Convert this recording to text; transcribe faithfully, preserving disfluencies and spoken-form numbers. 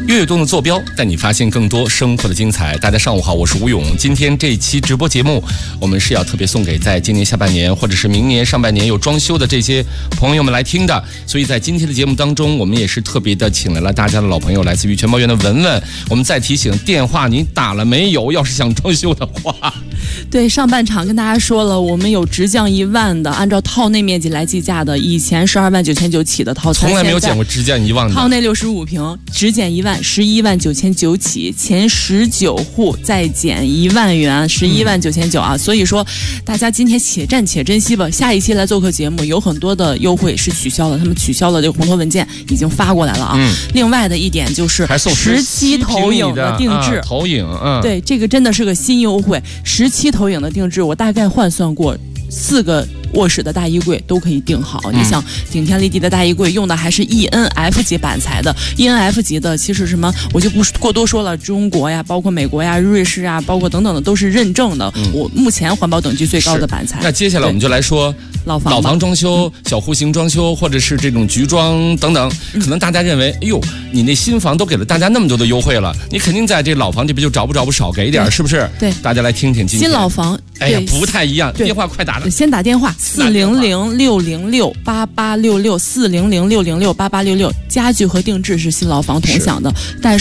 跃动的坐标带你发现更多生活的精彩。大家上午好，我是吴勇。今天这一期直播节目，我们是要特别送给在今年下半年或者是明年上半年有装修的这些朋友们来听的。所以在今天的节目当中，我们也是特别的请来了大家的老朋友，来自于全包园的文文。我们再提醒，电话你打了没有？要是想装修的话， 对，上半场跟大家说了，我们有直降一万的，按照套内面积来计价的，以前十二万九千九起的套餐， 从来没有见过直降一万的。 套内六十五平，只减一万，十一万九千九起，前十九户再减一万元，十一万九千九啊！所以说，大家今天且战且珍惜吧。下一期来做客节目，有很多的优惠是取消了，他们取消了这个红头文件已经发过来了啊。嗯、另外的一点就是十期投影的定制， 啊、投影，嗯， 对，这个真的是个新优惠，十期投影的定制，我大概换算过，四个卧室的大衣柜都可以订好。嗯、你想顶天立地的大衣柜用的还是 E N F 级板材的 ，E N F 级的其实什么我就不过多说了，中国呀，包括美国呀、瑞士啊，包括等等的都是认证的。嗯、我目前环保等级最高的板材。 那接下来我们就来说老房老房装修、嗯、小户型装修，或者是这种局装等等。可能大家认为，哎呦，你那新房都给了大家那么多的优惠了，你肯定在这老房这边就找不着不少给一点，是不是？ 对， 大家来听听今天新老房。 哎呀，不太一样，电话快打了， 先打电话四零零六零六八八六六四零零六零六八八六六，家具和定制是新老房同享的，但是